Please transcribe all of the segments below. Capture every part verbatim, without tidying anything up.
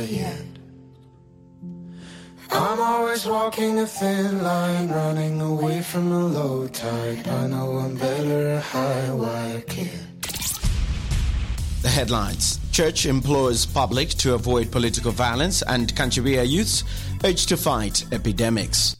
end. I'm always walking a thin line, running away from the low tide. I know I'm better at high wire kid. The headlines. Church implores public to avoid political violence and Kanchiria youths urged to fight epidemics.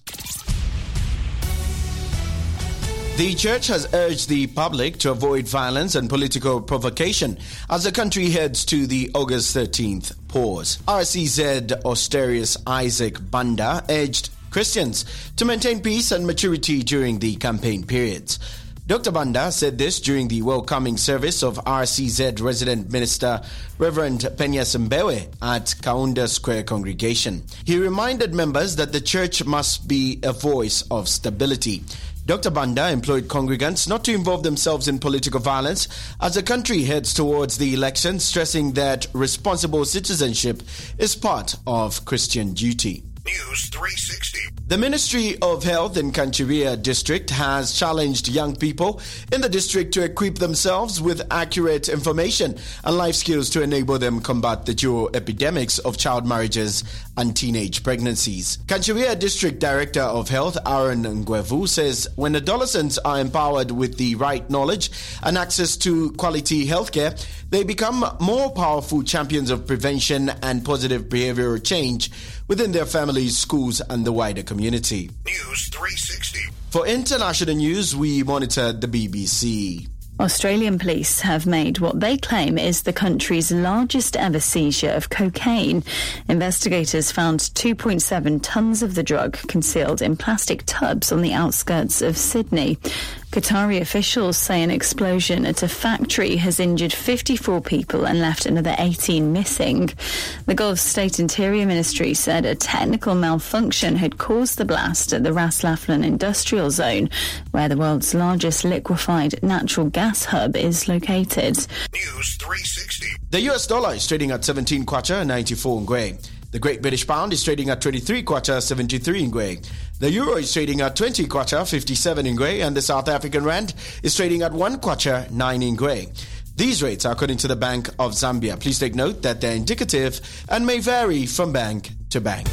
The church has urged the public to avoid violence and political provocation as the country heads to the August thirteenth pause. R C Z Austerius Isaac Banda urged Christians to maintain peace and maturity during the campaign periods. Doctor Banda said this during the welcoming service of R C Z resident minister Reverend Penya Sembewe at Kaunda Square congregation. He reminded members that the church must be a voice of stability. Doctor Banda employed congregants not to involve themselves in political violence as the country heads towards the election, stressing that responsible citizenship is part of Christian duty. News three sixty. The Ministry of Health in Kanchiria district has challenged young people in the district to equip themselves with accurate information and life skills to enable them combat the dual epidemics of child marriages and teenage pregnancies. Kanchiria District Director of Health Aaron Ngwevu says when adolescents are empowered with the right knowledge and access to quality healthcare, they become more powerful champions of prevention and positive behavioral change within their families, schools, and the wider community. News three sixty. For international news, we monitor the B B C. Australian police have made what they claim is the country's largest ever seizure of cocaine. Investigators found two point seven tonnes of the drug concealed in plastic tubs on the outskirts of Sydney. Qatari officials say an explosion at a factory has injured fifty-four people and left another eighteen missing. The Gulf State Interior Ministry said a technical malfunction had caused the blast at the Ras Laffan industrial zone, where the world's largest liquefied natural gas hub is located. News three sixty. The U S dollar is trading at seventeen kwacha ninety-four ngwe. The Great British Pound is trading at twenty-three kwacha seventy-three ngwe. The Euro is trading at twenty kwacha fifty-seven ngwe, and the South African Rand is trading at one kwacha nine ngwe. These rates are according to the Bank of Zambia. Please take note that they're indicative and may vary from bank to bank.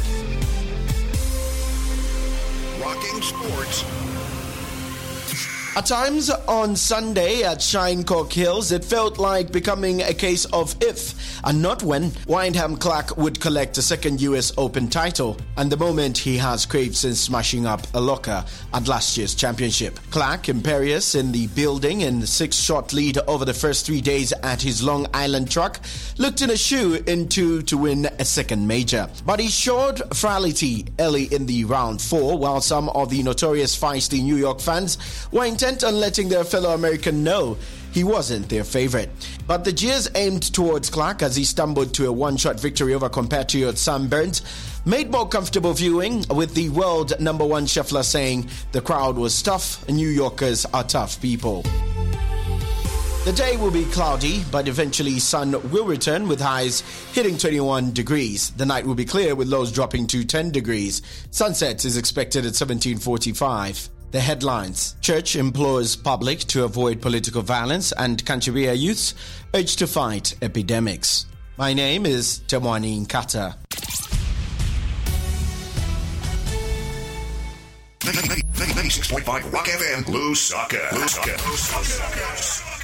Rocking sports. At times on Sunday at Shinecock Hills, it felt like becoming a case of if and not when Wyndham Clark would collect a second U S Open title, and the moment he has craved since smashing up a locker at last year's championship. Clark, imperious in the building in six-shot lead over the first three days at his Long Island track, looked in a shoe into to win a second major. But he showed frailty early in the round four, while some of the notorious feisty New York fans were intent on letting their fellow American know he wasn't their favorite. But the jeers aimed towards Clark as he stumbled to a one-shot victory over compatriot Sam Burns made more comfortable viewing, with the world number one shuffler saying the crowd was tough and New Yorkers are tough people. The day will be cloudy, but eventually sun will return with highs hitting twenty-one degrees. The night will be clear with lows dropping to ten degrees. Sunset is expected at seventeen forty-five. The headlines. Church implores public to avoid political violence and Kanchiria youths urged to fight epidemics. My name is Temwani Nkata. ninety-six point five Rock F M, Lusaka. Lusaka.